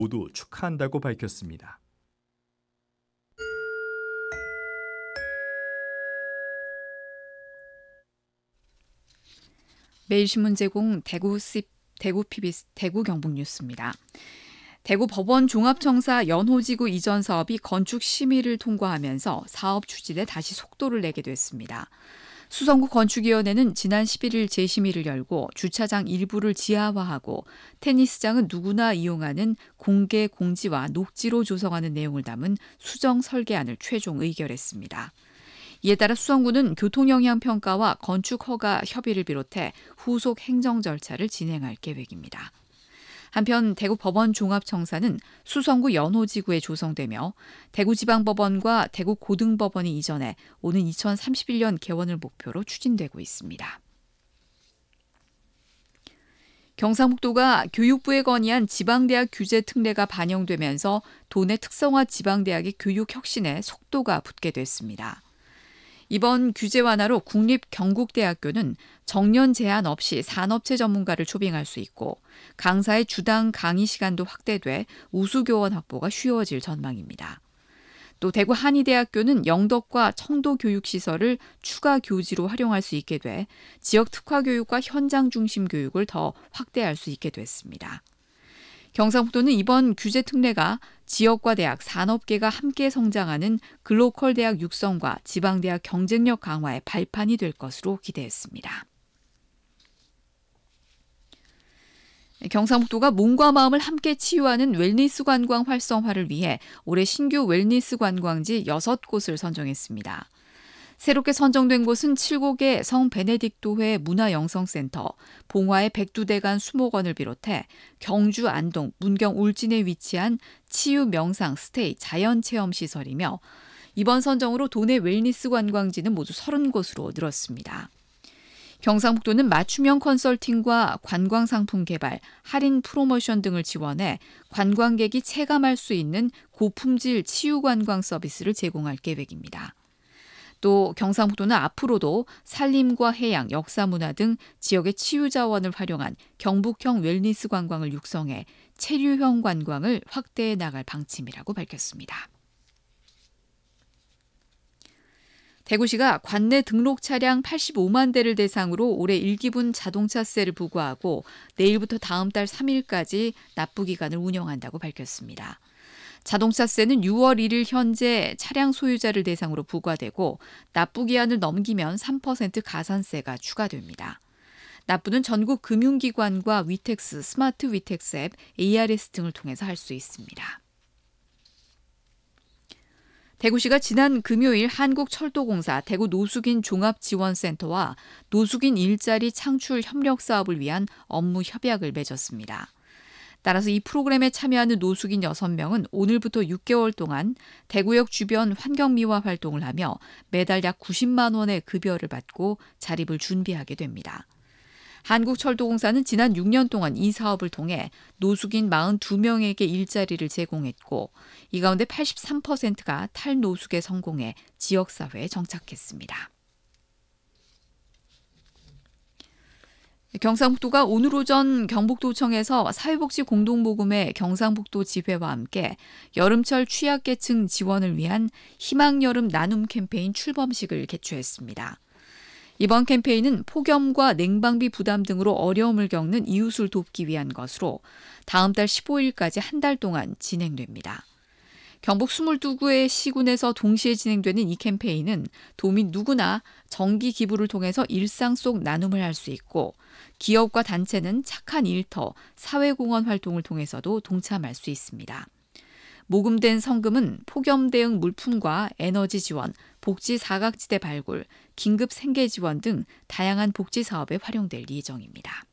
모두 축하한다고 밝혔습니다. 매일신문 제공 대구 PBS 대구 경북 뉴스입니다. 대구 법원 종합청사 연호지구 이전 사업이 건축 심의를 통과하면서 사업 추진에 다시 속도를 내게 됐습니다. 수성구 건축위원회는 지난 11일 재심의를 열고 주차장 일부를 지하화하고 테니스장은 누구나 이용하는 공개 공지와 녹지로 조성하는 내용을 담은 수정 설계안을 최종 의결했습니다. 이에 따라 수성구는 교통영향평가와 건축허가 협의를 비롯해 후속 행정 절차를 진행할 계획입니다. 한편 대구법원 종합청사는 수성구 연호지구에 조성되며 대구지방법원과 대구고등법원이 이전해 오는 2031년 개원을 목표로 추진되고 있습니다. 경상북도가 교육부에 건의한 지방대학 규제 특례가 반영되면서 도내 특성화 지방대학의 교육 혁신에 속도가 붙게 됐습니다. 이번 규제 완화로 국립경북대학교는 정년 제한 없이 산업체 전문가를 초빙할 수 있고 강사의 주당 강의 시간도 확대돼 우수교원 확보가 쉬워질 전망입니다. 또 대구 한의대학교는 영덕과 청도 교육시설을 추가 교지로 활용할 수 있게 돼 지역 특화 교육과 현장 중심 교육을 더 확대할 수 있게 됐습니다. 경상북도는 이번 규제 특례가 지역과 대학, 산업계가 함께 성장하는 글로컬 대학 육성과 지방대학 경쟁력 강화의 발판이 될 것으로 기대했습니다. 경상북도가 몸과 마음을 함께 치유하는 웰니스 관광 활성화를 위해 올해 신규 웰니스 관광지 6곳을 선정했습니다. 새롭게 선정된 곳은 칠곡의 성 베네딕토회 문화영성센터, 봉화의 백두대간 수목원을 비롯해 경주 안동, 문경 울진에 위치한 치유 명상 스테이 자연체험시설이며 이번 선정으로 도내 웰니스 관광지는 모두 30곳으로 늘었습니다. 경상북도는 맞춤형 컨설팅과 관광상품 개발, 할인 프로모션 등을 지원해 관광객이 체감할 수 있는 고품질 치유관광 서비스를 제공할 계획입니다. 또 경상북도는 앞으로도 산림과 해양, 역사문화 등 지역의 치유자원을 활용한 경북형 웰니스 관광을 육성해 체류형 관광을 확대해 나갈 방침이라고 밝혔습니다. 대구시가 관내 등록 차량 85만 대를 대상으로 올해 1기분 자동차세를 부과하고 내일부터 다음 달 3일까지 납부기간을 운영한다고 밝혔습니다. 자동차세는 6월 1일 현재 차량 소유자를 대상으로 부과되고 납부기한을 넘기면 3% 가산세가 추가됩니다. 납부는 전국 금융기관과 위텍스, 스마트 위텍스 앱, ARS 등을 통해서 할 수 있습니다. 대구시가 지난 금요일 한국철도공사 대구 노숙인 종합지원센터와 노숙인 일자리 창출 협력 사업을 위한 업무 협약을 맺었습니다. 따라서 이 프로그램에 참여하는 노숙인 6명은 오늘부터 6개월 동안 대구역 주변 환경미화 활동을 하며 매달 약 90만 원의 급여를 받고 자립을 준비하게 됩니다. 한국철도공사는 지난 6년 동안 이 사업을 통해 노숙인 42명에게 일자리를 제공했고 이 가운데 83%가 탈노숙에 성공해 지역사회에 정착했습니다. 경상북도가 오늘 오전 경북도청에서 사회복지 공동모금회 경상북도 지회와 함께 여름철 취약계층 지원을 위한 희망여름 나눔 캠페인 출범식을 개최했습니다. 이번 캠페인은 폭염과 냉방비 부담 등으로 어려움을 겪는 이웃을 돕기 위한 것으로 다음 달 15일까지 한 달 동안 진행됩니다. 경북 22구의 시군에서 동시에 진행되는 이 캠페인은 도민 누구나 정기 기부를 통해서 일상 속 나눔을 할 수 있고 기업과 단체는 착한 일터, 사회공헌 활동을 통해서도 동참할 수 있습니다. 모금된 성금은 폭염 대응 물품과 에너지 지원, 복지 사각지대 발굴, 긴급 생계 지원 등 다양한 복지 사업에 활용될 예정입니다.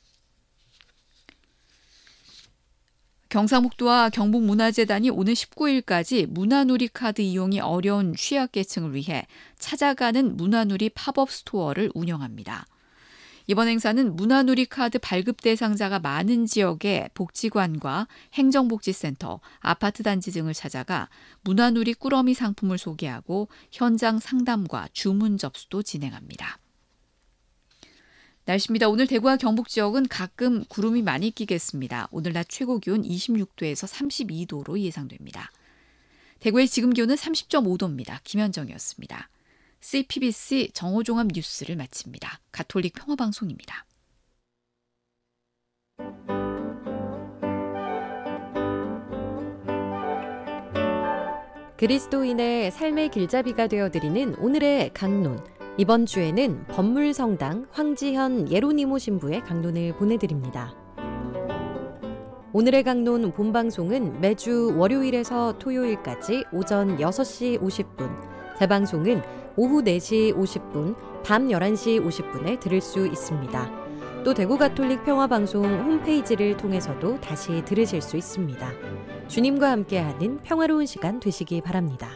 경상북도와 경북문화재단이 오는 19일까지 문화누리 카드 이용이 어려운 취약계층을 위해 찾아가는 문화누리 팝업 스토어를 운영합니다. 이번 행사는 문화누리 카드 발급 대상자가 많은 지역의 복지관과 행정복지센터, 아파트 단지 등을 찾아가 문화누리 꾸러미 상품을 소개하고 현장 상담과 주문 접수도 진행합니다. 날씨입니다. 오늘 대구와 경북 지역은 가끔 구름이 많이 끼겠습니다. 오늘 낮 최고 기온 26도에서 32도로 예상됩니다. 대구의 지금 기온은 30.5도입니다. 김현정이었습니다. CPBC 정오종합 뉴스를 마칩니다. 가톨릭 평화방송입니다. 그리스도인의 삶의 길잡이가 되어드리는 오늘의 강론. 이번 주에는 법물성당 황지현 예로니모 신부의 강론을 보내드립니다. 오늘의 강론 본방송은 매주 월요일에서 토요일까지 오전 6시 50분, 재방송은 오후 4시 50분, 밤 11시 50분에 들을 수 있습니다. 또 대구가톨릭 평화방송 홈페이지를 통해서도 다시 들으실 수 있습니다. 주님과 함께하는 평화로운 시간 되시기 바랍니다.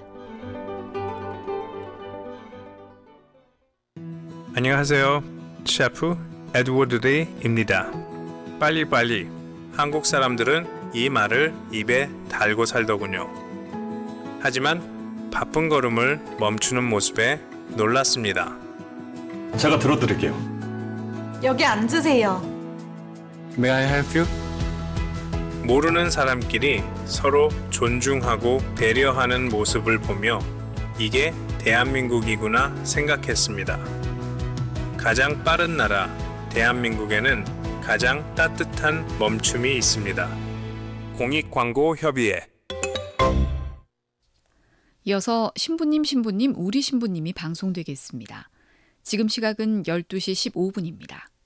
안녕하세요. 셰프 에드워드 리입니다. 빨리빨리. 한국 사람들은 이 말을 입에 달고 살더군요. 하지만 바쁜 걸음을 멈추는 모습에 놀랐습니다. 제가 들어드릴게요. 여기 앉으세요. May I help you? 모르는 사람끼리 서로 존중하고 배려하는 모습을 보며 이게 대한민국이구나 생각했습니다. 가장 빠른 나라 대한민국에는 가장 따뜻한 멈춤이 있습니다. 공익광고협의회. 이어서 신부님 우리 신부님이 방송되겠습니다. 지금 시각은 12시 15분입니다.